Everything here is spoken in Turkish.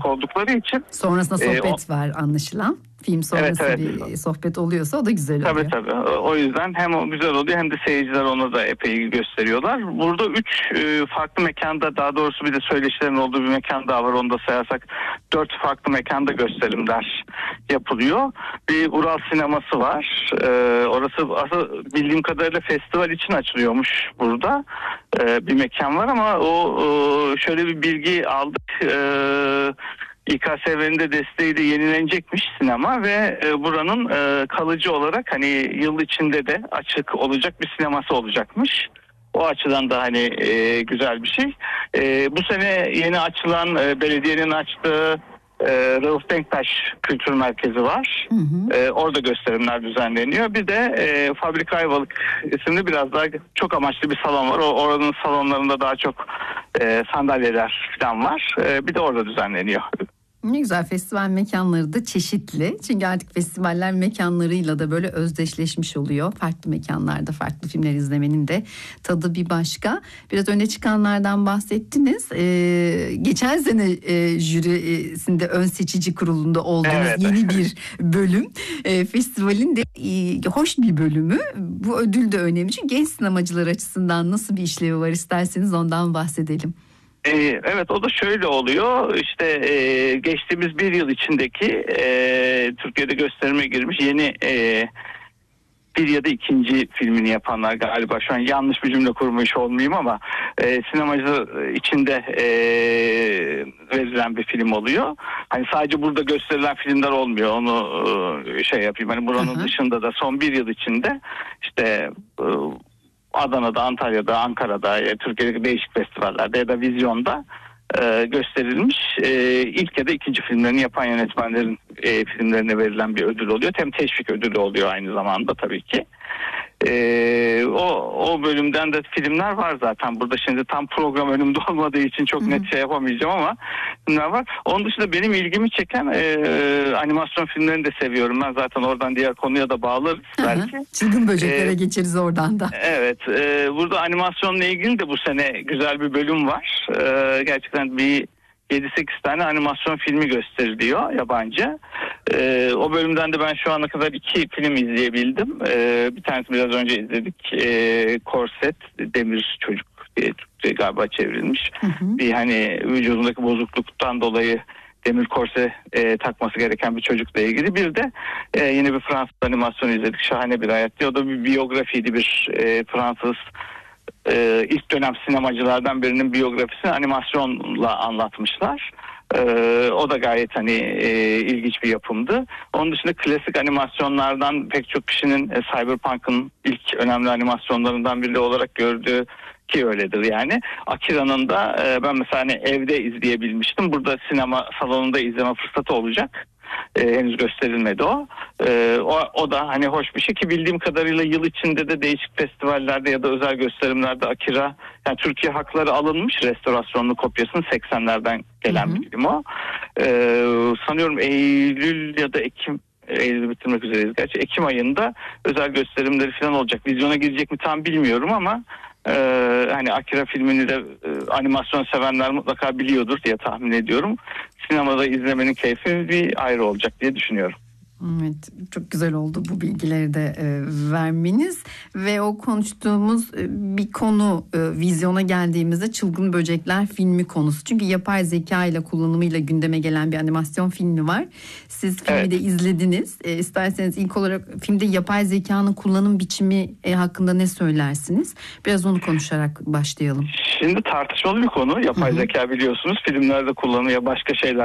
konuk oldukları için. Sonrasında sohbet var anlaşılan. Film sonrası evet. bir sohbet oluyorsa o da güzel oluyor. Tabii. O yüzden hem o güzel oluyor hem de seyirciler ona da epey ilgi gösteriyorlar. Burada 3 farklı mekanda, daha doğrusu bir de söyleşilerin olduğu bir mekan daha var. Onu da sayarsak 4 farklı mekanda gösterimler yapılıyor. Bir Ural sineması var. Orası bildiğim kadarıyla festival için açılıyormuş burada. Bir mekan var ama şöyle bir bilgi aldık. İKSV'nin de desteğiyle yenilenecekmiş sinema ve buranın kalıcı olarak hani yıl içinde de açık olacak bir sineması olacakmış. O açıdan da hani güzel bir şey. Bu sene yeni açılan belediyenin açtığı Rauf Denktaş Kültür Merkezi var. Orada gösterimler düzenleniyor. Bir de Fabrika Ayvalık isimli biraz daha çok amaçlı bir salon var. Oranın salonlarında daha çok sandalyeler falan var. Bir de orada düzenleniyor. Ne güzel, festival mekanları da çeşitli. Çünkü artık festivaller mekanlarıyla da böyle özdeşleşmiş oluyor. Farklı mekanlarda farklı filmler izlemenin de tadı bir başka. Biraz öne çıkanlardan bahsettiniz. Geçen sene jürisinde ön seçici kurulunda olduğunuz yeni bir bölüm. Festivalin de hoş bir bölümü. Bu ödül de önemli. Çünkü genç sinemacılar açısından nasıl bir işlevi var, isterseniz ondan bahsedelim. Evet, o da şöyle oluyor. İşte geçtiğimiz bir yıl içindeki Türkiye'de gösterime girmiş yeni bir ya da ikinci filmini yapanlar galiba. Şu an yanlış bir cümle kurmuş olmayayım ama sinemacı içinde verilen bir film oluyor. Hani sadece burada gösterilen filmler olmuyor. Onu şey yapayım. Hani buranın dışında da son bir yıl içinde işte Adana'da, Antalya'da, Ankara'da, Türkiye'deki değişik festivallerde ya da vizyonda gösterilmiş ilk ya da ikinci filmlerini yapan yönetmenlerin filmlerine verilen bir ödül oluyor. Hem teşvik ödülü oluyor aynı zamanda tabii ki. O bölümden de filmler var zaten. Burada şimdi tam program önümde olmadığı için çok net şey yapamayacağım ama filmler var. Onun dışında benim ilgimi çeken animasyon filmlerini de seviyorum. Ben zaten oradan diğer konuya da bağlarız belki. Çılgın Böceklere geçeriz oradan da. Evet. Burada animasyonla ilgili de bu sene güzel bir bölüm var. Gerçekten bir 7-8 tane animasyon filmi gösteriliyor yabancı. O bölümden de ben şu ana kadar 2 film izleyebildim. Bir tanesi biraz önce izledik. Korset, Demir Çocuk diye Türkçe galiba çevrilmiş. Bir hani vücudundaki bozukluktan dolayı demir korse takması gereken bir çocukla ilgili. Bir de yine bir Fransız animasyonu izledik. Şahane Bir Hayat diye. O da bir biyografiydi. Bir Fransız ilk dönem sinemacılardan birinin biyografisini animasyonla anlatmışlar. O da gayet hani ilginç bir yapımdı. Onun dışında klasik animasyonlardan pek çok kişinin Cyberpunk'ın ilk önemli animasyonlarından biri olarak gördüğü ki öyledir yani. Akira'nın da ben mesela hani evde izleyebilmiştim. Burada sinema salonunda izleme fırsatı olacak. Henüz gösterilmedi o. O da hani hoş bir şey ki bildiğim kadarıyla yıl içinde de değişik festivallerde ya da özel gösterimlerde Akira, yani Türkiye hakları alınmış, restorasyonlu kopyasının 80'lerden gelen bir film o. Sanıyorum Eylül ya da Eylül'ü bitirmek üzereyiz gerçi. Ekim ayında özel gösterimleri falan olacak. Vizyona girecek mi tam bilmiyorum ama hani Akira filmini de animasyon sevenler mutlaka biliyordur diye tahmin ediyorum. Sinemada izlemenin keyfi bir ayrı olacak diye düşünüyorum. Evet, çok güzel oldu bu bilgileri de vermeniz ve o konuştuğumuz bir konu vizyona geldiğimizde Çılgın Böcekler filmi konusu. Çünkü yapay zeka ile kullanımıyla gündeme gelen bir animasyon filmi var. Siz filmi de izlediniz. İsterseniz ilk olarak filmde yapay zekanın kullanım biçimi hakkında ne söylersiniz? Biraz onu konuşarak başlayalım. Şimdi tartışmalı bir konu. Yapay zeka biliyorsunuz filmlerde kullanılıyor, başka şeyler